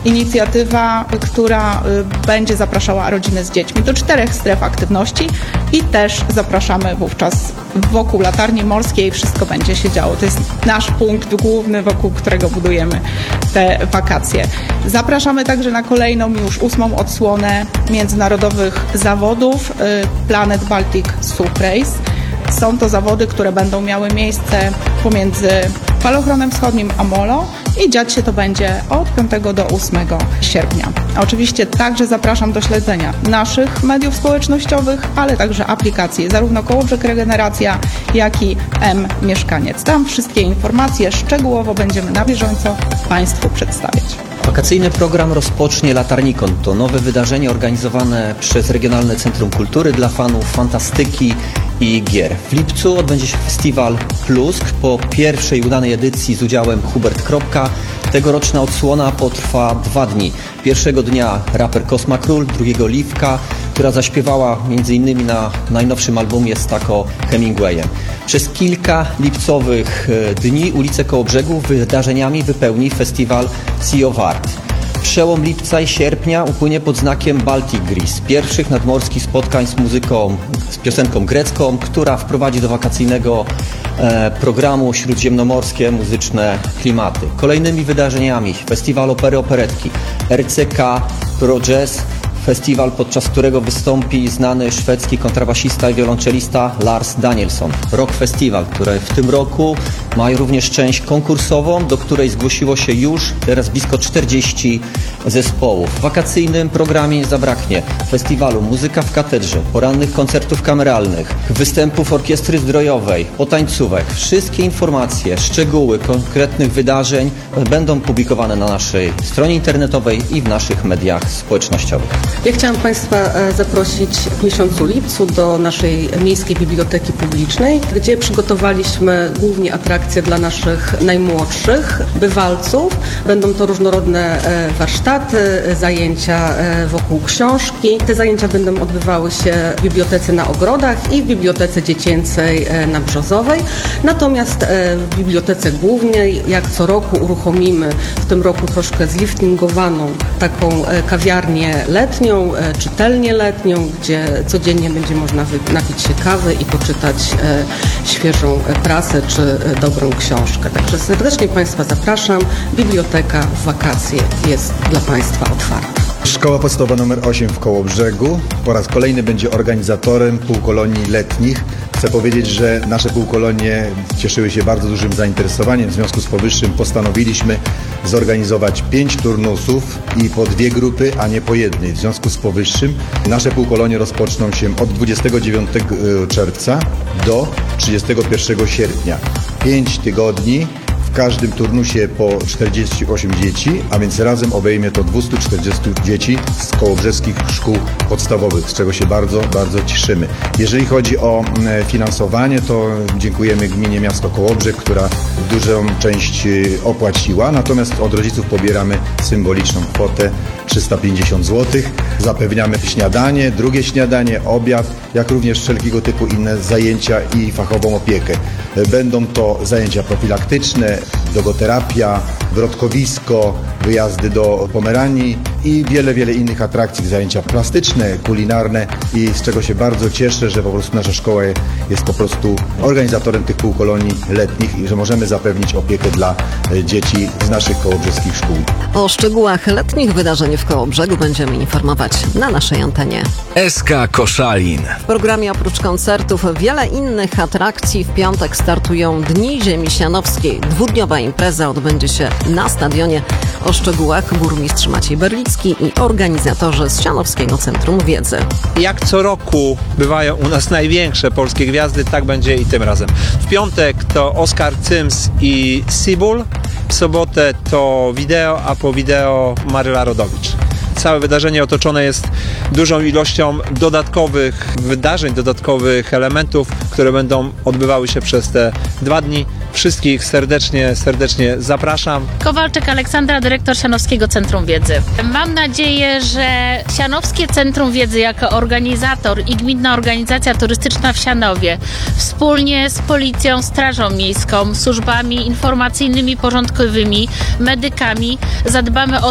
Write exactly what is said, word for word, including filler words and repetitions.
inicjatywa, która będzie zapraszała rodziny z dziećmi do czterech stref aktywności i też zapraszamy wówczas wokół Latarni Morskiej. Wszystko będzie się działo. To jest nasz punkt główny, wokół którego budujemy te wakacje. Zapraszamy także na kolejną, już ósmą odsłonę międzynarodowych zawodów Planet Baltic Sup Race. Są to zawody, które będą miały miejsce pomiędzy Falochronem Wschodnim a Molo i dziać się to będzie od piątego do ósmego sierpnia. A oczywiście także zapraszam do śledzenia naszych mediów społecznościowych, ale także aplikacji zarówno Kołobrzeg Regeneracja, jak i M-Mieszkaniec. Tam wszystkie informacje szczegółowo będziemy na bieżąco Państwu przedstawiać. Wakacyjny program rozpocznie Latarnikon. To nowe wydarzenie organizowane przez Regionalne Centrum Kultury dla fanów fantastyki i gier. W lipcu odbędzie się festiwal Plusk po pierwszej udanej edycji z udziałem Hubert Kropka. Tegoroczna odsłona potrwa dwa dni. Pierwszego dnia raper Kosma Król, drugiego Liwka, która zaśpiewała między innymi na najnowszym albumie z Taco Hemingwayem. Przez kilka lipcowych dni ulice Kołobrzegu wydarzeniami wypełni festiwal Sea of Art. Przełom lipca i sierpnia upłynie pod znakiem Baltic Grease, pierwszych nadmorskich spotkań z muzyką, z piosenką grecką, która wprowadzi do wakacyjnego e, programu śródziemnomorskie muzyczne klimaty. Kolejnymi wydarzeniami festiwal opery operetki, R C K Pro Jazz, festiwal, podczas którego wystąpi znany szwedzki kontrabasista i wiolonczelista Lars Danielsson. Rock Festival, który w tym roku ma również część konkursową, do której zgłosiło się już teraz blisko czterdzieści zespołów. W wakacyjnym programie nie zabraknie festiwalu Muzyka w Katedrze, porannych koncertów kameralnych, występów orkiestry zdrojowej, potańcówek. Wszystkie informacje, szczegóły konkretnych wydarzeń będą publikowane na naszej stronie internetowej i w naszych mediach społecznościowych. Ja chciałam Państwa zaprosić w miesiącu lipcu do naszej Miejskiej Biblioteki Publicznej, gdzie przygotowaliśmy głównie atrakcje dla naszych najmłodszych bywalców. Będą to różnorodne warsztaty, zajęcia wokół książki. Te zajęcia będą odbywały się w Bibliotece na Ogrodach i w Bibliotece Dziecięcej na Brzozowej. Natomiast w Bibliotece Głównej, jak co roku, uruchomimy w tym roku troszkę zliftingowaną taką kawiarnię letnią, czytelnię letnią, gdzie codziennie będzie można napić się kawy i poczytać świeżą prasę czy dobrą książkę. Także serdecznie Państwa zapraszam. Biblioteka w wakacje jest dla Państwa otwarta. Szkoła Podstawowa numer osiem w Kołobrzegu po raz kolejny będzie organizatorem półkolonii letnich. Chcę powiedzieć, że nasze półkolonie cieszyły się bardzo dużym zainteresowaniem. W związku z powyższym postanowiliśmy zorganizować pięć turnusów i po dwie grupy, a nie po jednej. W związku z powyższym nasze półkolonie rozpoczną się od dwudziestego dziewiątego czerwca do trzydziestego pierwszego sierpnia. Pięć tygodni. W każdym turnusie po czterdzieści osiem dzieci, a więc razem obejmie to dwieście czterdzieści dzieci z kołobrzeskich szkół podstawowych, z czego się bardzo, bardzo cieszymy. Jeżeli chodzi o finansowanie, to dziękujemy gminie Miasto Kołobrzeg, która dużą część opłaciła, natomiast od rodziców pobieramy symboliczną kwotę trzysta pięćdziesiąt złotych. Zapewniamy śniadanie, drugie śniadanie, obiad, jak również wszelkiego typu inne zajęcia i fachową opiekę. Będą to zajęcia profilaktyczne, logoterapia, wrotkowisko, wyjazdy do Pomeranii i wiele, wiele innych atrakcji, zajęcia plastyczne, kulinarne i z czego się bardzo cieszę, że po prostu nasza szkoła jest po prostu organizatorem tych półkolonii letnich i że możemy zapewnić opiekę dla dzieci z naszych kołobrzeskich szkół. O szczegółach letnich wydarzeń w Kołobrzegu będziemy informować na naszej antenie. S K Koszalin. W programie oprócz koncertów wiele innych atrakcji. W piątek startują Dni Ziemi Sianowskiej. Dwudniowa impreza odbędzie się na stadionie. O szczegółach burmistrz Maciej Berlicki i organizatorzy z Sianowskiego Centrum Wiedzy. Jak co roku bywają u nas największe polskie gwiazdy, tak będzie i tym razem. W piątek to Oskar Cyms i Sibul, w sobotę to wideo, a po wideo Maryla Rodowicz. Całe wydarzenie otoczone jest dużą ilością dodatkowych wydarzeń, dodatkowych elementów, które będą odbywały się przez te dwa dni. Wszystkich serdecznie, serdecznie zapraszam. Kowalczyk Aleksandra, dyrektor Sianowskiego Centrum Wiedzy. Mam nadzieję, że Sianowskie Centrum Wiedzy jako organizator i Gminna Organizacja Turystyczna w Sianowie wspólnie z Policją, Strażą Miejską, służbami informacyjnymi, porządkowymi, medykami zadbamy o